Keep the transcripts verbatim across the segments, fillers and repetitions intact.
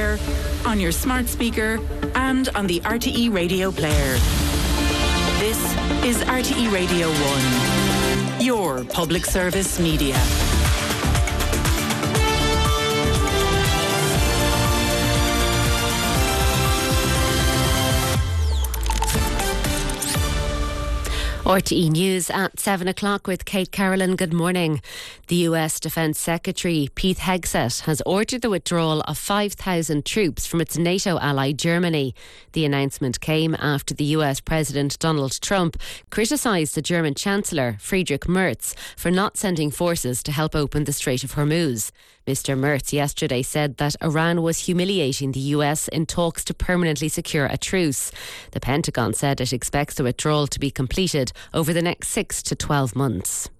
player, on your smart speaker, and on the R T E radio player. This is R T E Radio one, your public service media. R T E News at seven o'clock with Kate Carolyn. Good morning. The U S Defence Secretary Pete Hegseth has ordered the withdrawal of five thousand troops from its NATO ally Germany. The announcement came after the U S President Donald Trump criticised the German Chancellor Friedrich Merz for not sending forces to help open the Strait of Hormuz. Mister Merz yesterday said that Iran was humiliating the U S in talks to permanently secure a truce. The Pentagon said it expects the withdrawal to be completed over the next six to twelve months.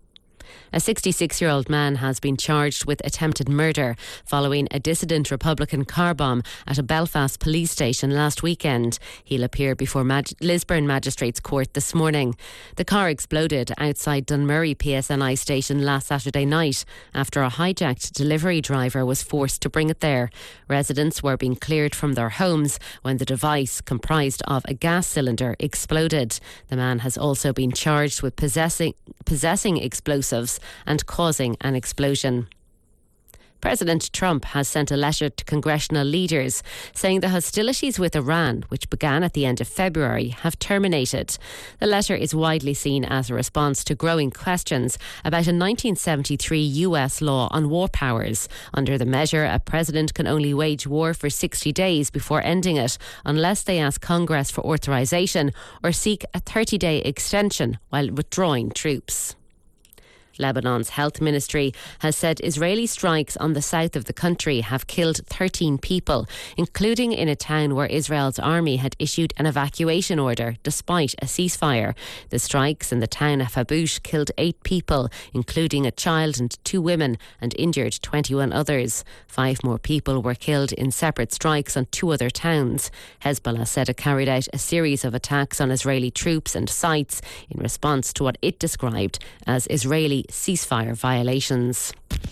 A sixty-six-year-old man has been charged with attempted murder following a dissident Republican car bomb at a Belfast police station last weekend. He'll appear before Mag- Lisburn Magistrates Court this morning. The car exploded outside Dunmurry P S N I station last Saturday night after a hijacked delivery driver was forced to bring it there. Residents were being cleared from their homes when the device, comprised of a gas cylinder, exploded. The man has also been charged with possessing, possessing explosives and causing an explosion. President Trump has sent a letter to congressional leaders saying the hostilities with Iran, which began at the end of February, have terminated. The letter is widely seen as a response to growing questions about a nineteen seventy-three U S law on war powers. Under the measure, a president can only wage war for sixty days before ending it, unless they ask Congress for authorization or seek a thirty-day extension while withdrawing troops. Lebanon's health ministry has said Israeli strikes on the south of the country have killed thirteen people, including in a town where Israel's army had issued an evacuation order despite a ceasefire. The strikes in the town of Haboush killed eight people, including a child and two women, and injured twenty-one others. Five more people were killed in separate strikes on two other towns. Hezbollah said it carried out a series of attacks on Israeli troops and sites in response to what it described as Israeli ceasefire violations.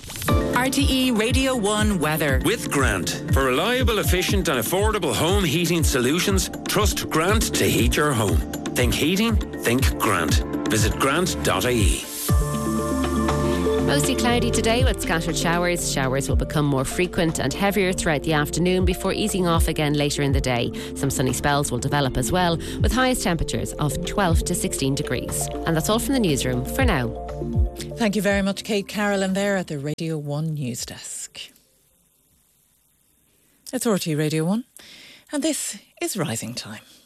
R T E Radio one weather. With Grant. For reliable, efficient and affordable home heating solutions, trust Grant to heat your home. Think heating, think Grant. Visit grant dot I E. Mostly cloudy today with scattered showers. Showers will become more frequent and heavier throughout the afternoon before easing off again later in the day. Some sunny spells will develop as well, with highest temperatures of twelve to sixteen degrees. And that's all from the newsroom for now. Thank you very much, Kate Carolyn, there at the Radio one News Desk. It's R T E Radio one, and this is Rising Time.